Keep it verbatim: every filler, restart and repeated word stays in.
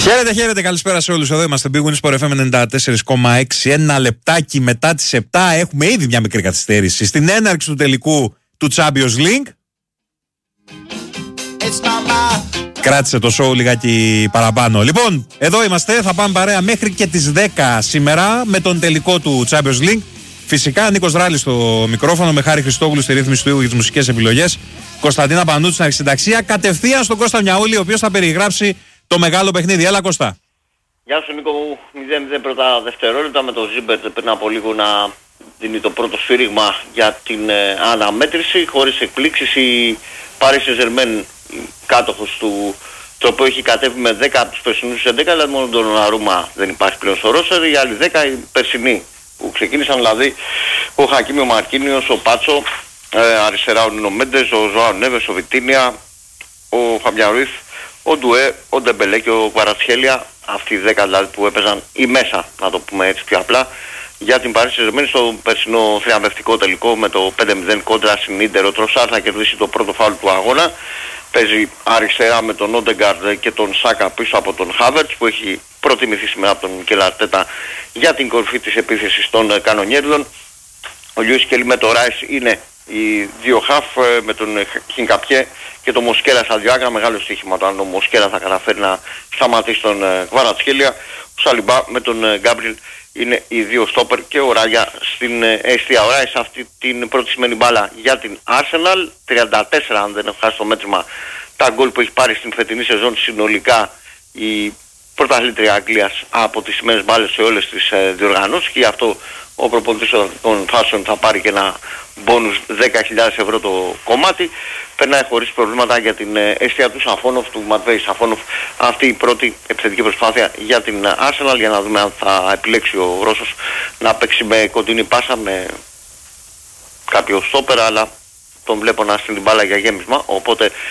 Χαίρετε, χαίρετε, καλησπέρα σε όλους. Εδώ είμαστε, Big Win Sport εφ εμ ενενήντα τέσσερα κόμμα έξι. Ένα λεπτάκι μετά τις επτά έχουμε ήδη μια μικρή καθυστέρηση στην έναρξη του τελικού του Champions League. Κράτησε το show λιγάκι παραπάνω. Λοιπόν, εδώ είμαστε, θα πάμε παρέα μέχρι και τις δέκα σήμερα με τον τελικό του Champions League. Φυσικά, Νίκος Ράλης στο μικρόφωνο, με Χάρη Χριστόγλου στη ρύθμιση του ήχου για τις μουσικές επιλογές. Κωνσταντίνα Πανούτου στην αρχισυνταξία. Κατευθείαν στον Κώστα Μιαούλη, ο οποίος θα περιγράψει το μεγάλο παιχνίδι. Έλα, Κώστα. Γεια σου, Νίκο μου. μηδέν μηδέν πρώτα δευτερόλεπτα με το Ζίμπερτ πριν από λίγο να δίνει το πρώτο σφύριγμα για την ε, αναμέτρηση. Χωρίς εκπλήξεις, η Paris Saint-Germain, κάτοχος του τροπού, έχει κατέβει με δέκα από τους περσινούς έντεκα, δηλαδή μόνο τον Ρούμα δεν υπάρχει πλέον στο ρόστερ. Οι άλλοι δέκα οι περσινοί που ξεκίνησαν, δηλαδή ο Χακίμι, ο Μαρκίνιος, ο Πάτσο, ε, αριστερά ο Νίνο Μέντες, ο Ζωάο Νέβες, ο Βιτίνια, ο Φαμπιάν Ρουίθ, ο Ντουέ, ο Ντεμπελέ και ο Κβαρατσχέλια, αυτοί οι δέκα δηλαδή που έπαιζαν ή μέσα, να το πούμε έτσι πιο απλά, για την Paris Saint-Germain στο περσινό θριαμβευτικό τελικό με το πέντε μηδέν κόντρα στην Ίντερ. Ο Τροσάρ θα κερδίσει το πρώτο φάουλ του αγώνα. Παίζει αριστερά με τον Όντεγκαρντ και τον Σάκα πίσω από τον Χάβερτς, που έχει προτιμηθεί σήμερα από τον Μικέλ Αρτέτα για την κορυφή της επίθεσης των κανονιέριδων. Ο Λιούις Κέλι με το Ράις είναι οι δύο χαφ, με τον Χινκαπιέ και τον Μοσκέλα στα δύο άκρα. Μεγάλο στοίχημα το αν ο Μοσκέλα θα καταφέρει να σταματήσει τον Κβαρατσχέλια. Ο Σαλιμπά με τον Γκάμπριελ είναι οι δύο στόπερ και ο Ράγια στην αιστεία. Ο Ράις αυτή την πρώτη σημαίνει μπάλα για την Arsenal. τριάντα τέσσερα, αν δεν έχω χάσει το μέτρημα, τα γκολ που έχει πάρει στην φετινή σεζόν συνολικά η πρωταθλήτρια Αγγλίας από τις σημαίνες μπάλες σε όλες τις ε, διοργανώσεις, και γι' αυτό ο προπονητής των Fashion θα πάρει και ένα μπόνους δέκα χιλιάδες ευρώ το κομμάτι. Περνάει χωρίς προβλήματα για την αιστεία του Σαφόνοφ, του Ματβέη Σαφόνοφ, αυτή η πρώτη επιθετική προσπάθεια για την Arsenal, για να δούμε αν θα επιλέξει ο Ρώσος να παίξει με κοντινή πάσα, με κάποιο στόπερα, αλλά τον βλέπω να στείλει την μπάλα για γέμισμα, οπότε